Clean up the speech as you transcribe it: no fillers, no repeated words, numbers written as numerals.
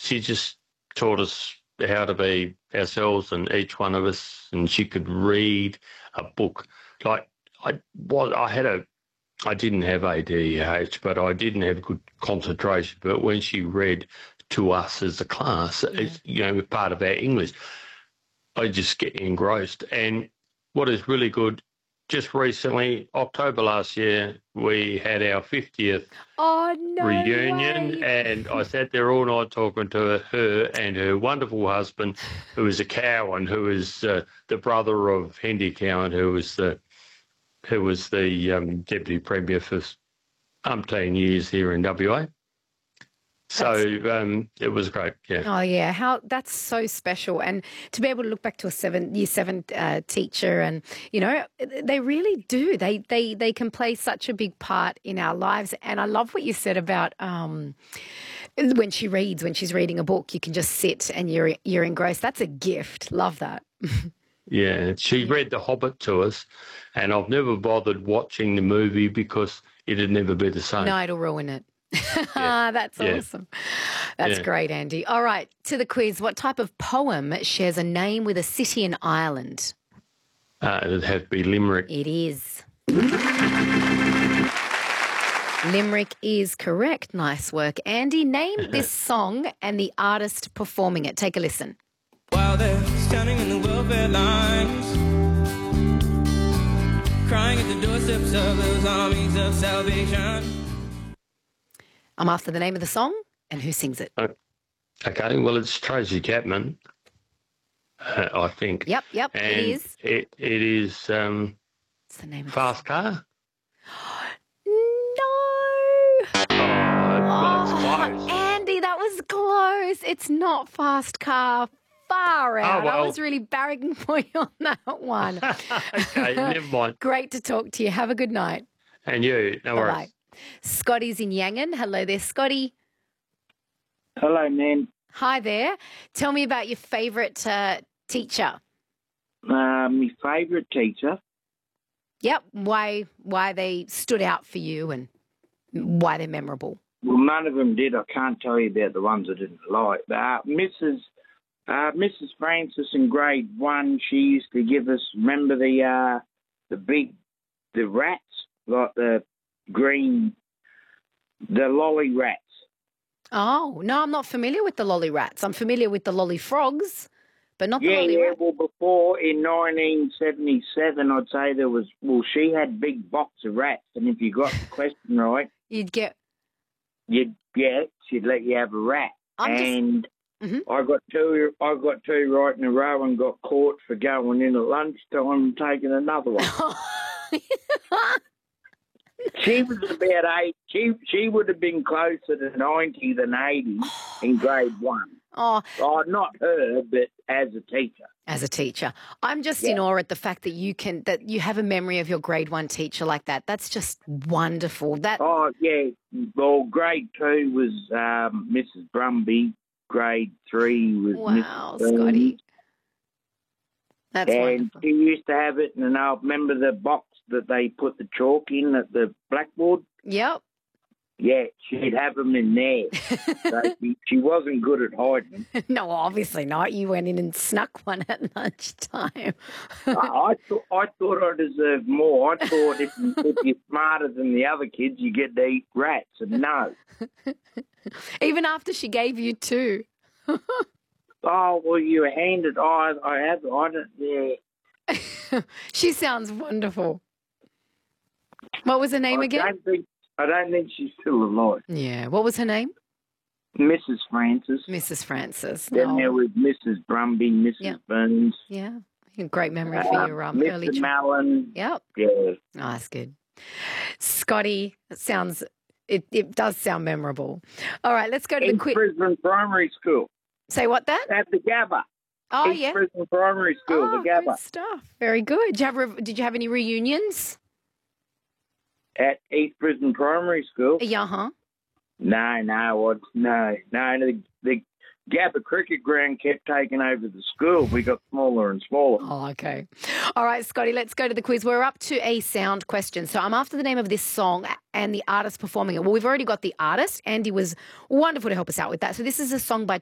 she just taught us how to be ourselves and each one of us, and she could read a book. Like I didn't have ADHD, but I didn't have good concentration. But when she read to us as a class, it's, part of our English, I just get engrossed. And what is really good, just recently, October last year, we had our 50th reunion, and I sat there all night talking to her and her wonderful husband, who is a Cowan, who is the brother of Hendy Cowan, who was the deputy premier for umpteen years here in WA. So it was great, yeah. Oh, yeah. That's so special. And to be able to look back to a year seven teacher and, they really do. They can play such a big part in our lives. And I love what you said about when she's reading a book, you can just sit and you're engrossed. That's a gift. Love that. Yeah, she read The Hobbit to us, and I've never bothered watching the movie because it'd never be the same. No, it'll ruin it. That's awesome. That's great, Andy. All right, to the quiz. What type of poem shares a name with a city in Ireland? It'd have to be Limerick. It is. Limerick is correct. Nice work, Andy. Name this song and the artist performing it. Take a listen. While they're standing in the welfare lines, crying at the doorsteps of those armies of salvation. I'm after the name of the song and who sings it. Okay, well, it's Tracy Chapman, I think. Yep, and it is. It is What's the name of Fast Car. No. Oh, it's close. Andy, that was close. It's not Fast Car. Far out. Oh, well. I was really barragging for you on that one. Okay, never mind. Great to talk to you. Have a good night. And you, no worries. Bye. Scotty's in Yangon. Hello there, Scotty. Hello, man. Hi there. Tell me about your favourite teacher. My favourite teacher? Yep. Why they stood out for you and why they're memorable. Well, none of them did. I can't tell you about the ones I didn't like. Mrs. Francis in grade 1, she used to give us, remember the rats, like the green, the lolly rats. Oh, no, I'm not familiar with the lolly rats. I'm familiar with the lolly frogs, but not the lolly rats. Well, before in 1977, I'd say she had big box of rats, and if you got the question right, she'd let you have a rat. I got two right in a row and got caught for going in at lunchtime and taking another one. She was about 8. She would have been closer to 90 than 80 in grade 1. Oh, not her, but as a teacher. As a teacher, I'm just in awe at the fact that you have a memory of your grade 1 teacher like that. That's just wonderful. Well, grade 2 was Mrs. Brumby. Grade 3 was wow, Mrs. Scotty. That's wonderful. And she used to have it, and I remember the box that they put the chalk in at the blackboard. Yep. Yeah, she'd have them in there. So she wasn't good at hiding. No, obviously not. You went in and snuck one at lunchtime. I thought I deserved more. I thought if you're smarter than the other kids, you get to eat rats, and no. Even after she gave you 2. Oh, well, you handed. I don't. Yeah. She sounds wonderful. What was her name again? I don't think she's still alive. Yeah. What was her name? Mrs. Francis. Mrs. Francis. Then there was Mrs. Brumby, Mrs. Burns. Yeah. Great memory for your early Mr. Mallon. Yep. Yeah. Oh, that's good. Scotty, it does sound memorable. All right, let's go to the quick. Brisbane Primary School. Say what that? At the Gabba. Oh, East Brisbane Primary School, the Gabba. Good stuff. Very good. Did you have any reunions? At East Brisbane Primary School? Yeah, No. The Gabba cricket ground kept taking over the school. We got smaller and smaller. Oh, okay. All right, Scotty, let's go to the quiz. We're up to a sound question. So I'm after the name of this song and the artist performing it. Well, we've already got the artist. Andy was wonderful to help us out with that. So this is a song by